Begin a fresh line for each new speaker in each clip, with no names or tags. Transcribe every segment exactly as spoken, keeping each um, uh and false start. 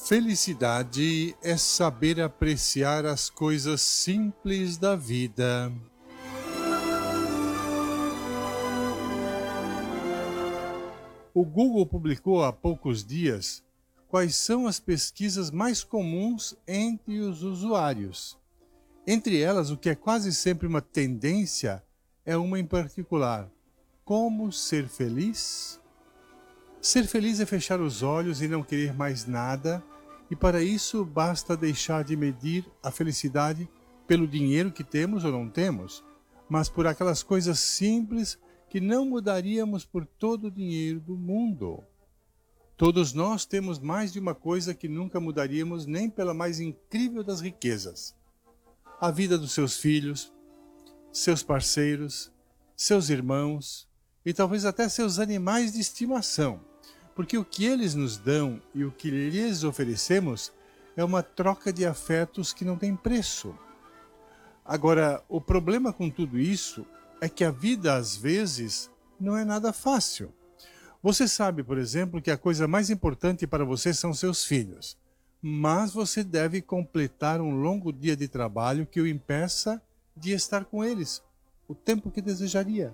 Felicidade é saber apreciar as coisas simples da vida. O Google publicou há poucos dias quais são as pesquisas mais comuns entre os usuários. Entre elas, o que é quase sempre uma tendência é uma em particular: como ser feliz? Ser feliz é fechar os olhos e não querer mais nada, e para isso basta deixar de medir a felicidade pelo dinheiro que temos ou não temos, mas por aquelas coisas simples que não mudaríamos por todo o dinheiro do mundo. Todos nós temos mais de uma coisa que nunca mudaríamos nem pela mais incrível das riquezas: a vida dos seus filhos, seus parceiros, seus irmãos e talvez até seus animais de estimação, porque o que eles nos dão e o que lhes oferecemos é uma troca de afetos que não tem preço. Agora, o problema com tudo isso é que a vida, às vezes, não é nada fácil. Você sabe, por exemplo, que a coisa mais importante para você são seus filhos, mas você deve completar um longo dia de trabalho que o impeça de estar com eles o tempo que desejaria.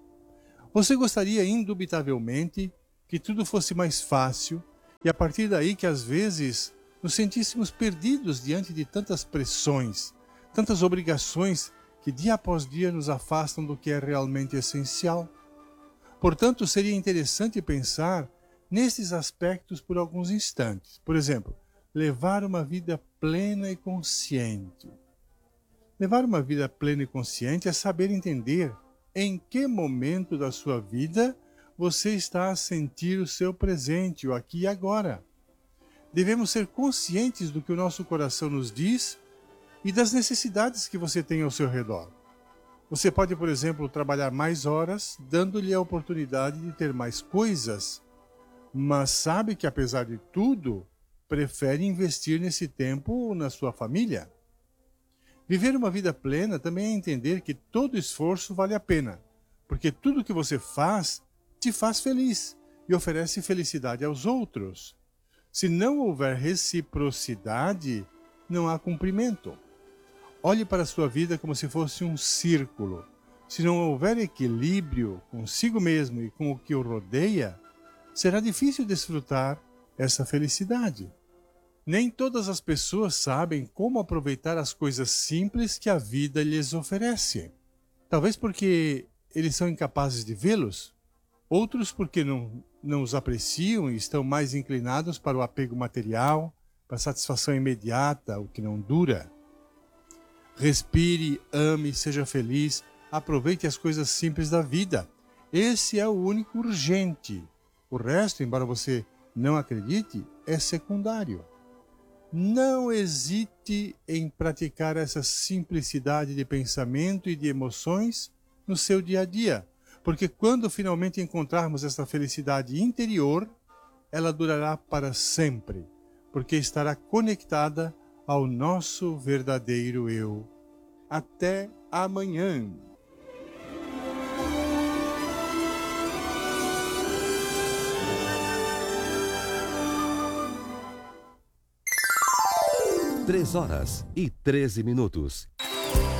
Você gostaria, indubitavelmente, que tudo fosse mais fácil e a partir daí que às vezes nos sentíssemos perdidos diante de tantas pressões, tantas obrigações que dia após dia nos afastam do que é realmente essencial. Portanto, seria interessante pensar nesses aspectos por alguns instantes. Por exemplo, levar uma vida plena e consciente. Levar uma vida plena e consciente é saber entender em que momento da sua vida você está a sentir o seu presente, o aqui e agora. Devemos ser conscientes do que o nosso coração nos diz e das necessidades que você tem ao seu redor. Você pode, por exemplo, trabalhar mais horas, dando-lhe a oportunidade de ter mais coisas, mas sabe que, apesar de tudo, prefere investir nesse tempo na sua família. Viver uma vida plena também é entender que todo esforço vale a pena, porque tudo que você faz te faz feliz e oferece felicidade aos outros. Se não houver reciprocidade, não há cumprimento. Olhe para a sua vida como se fosse um círculo. Se não houver equilíbrio consigo mesmo e com o que o rodeia, será difícil desfrutar essa felicidade. Nem todas as pessoas sabem como aproveitar as coisas simples que a vida lhes oferece. Talvez porque eles são incapazes de vê-los, outros porque não, não os apreciam e estão mais inclinados para o apego material, para a satisfação imediata, o que não dura. Respire, ame, seja feliz, aproveite as coisas simples da vida. Esse é o único urgente. O resto, embora você não acredite, é secundário. Não hesite em praticar essa simplicidade de pensamento e de emoções no seu dia a dia, porque quando finalmente encontrarmos essa felicidade interior, ela durará para sempre, porque estará conectada ao nosso verdadeiro eu. Até amanhã!
Três horas e treze minutos.